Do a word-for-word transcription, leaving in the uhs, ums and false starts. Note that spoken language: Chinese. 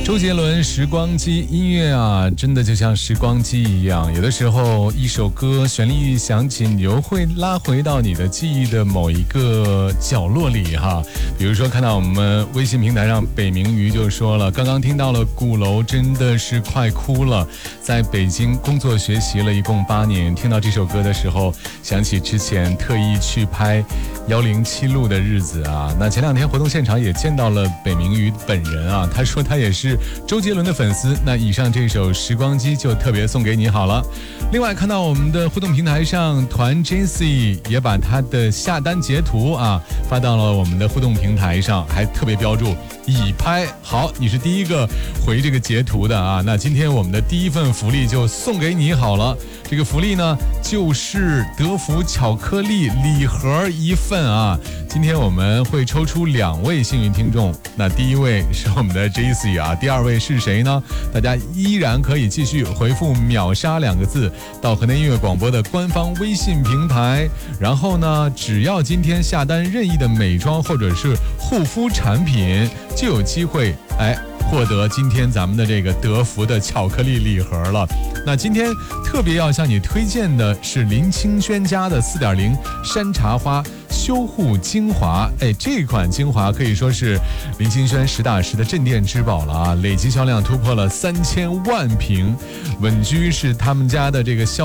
周杰伦时光机音乐啊，真的就像时光机一样，有的时候一首歌旋律一响起，你就会拉回到你的记忆的某一个角落里哈。比如说看到我们微信平台上北冥鱼就说了，刚刚听到了鼓楼，真的是快哭了。在北京工作学习了一共八年，听到这首歌的时候，想起之前特意去拍幺零七路的日子啊。那前两天活动现场也见到了北冥鱼本人啊，他说他也是周杰伦的粉丝，那以上这首时光机就特别送给你好了。另外看到我们的互动平台上，团 J C 也把他的下单截图啊发到了我们的互动平台上，还特别标注已拍。好，你是第一个回这个截图的啊，那今天我们的第一份福利就送给你好了。这个福利呢就是德芙巧克力礼盒一份啊。今天我们会抽出两位幸运听众，那第一位是我们的 J C 啊，第二位是谁呢？大家依然可以继续回复秒杀两个字到河南音乐广播的官方微信平台，然后呢只要今天下单任意的美妆或者是护肤产品，就有机会哎获得今天咱们的这个德芙的巧克力礼盒了。那今天特别要向你推荐的是林清轩家的 四点零 山茶花修护精华，哎，这款精华可以说是林清轩实打实的镇店之宝了啊！累计销量突破了三千万瓶，稳居是他们家的这个销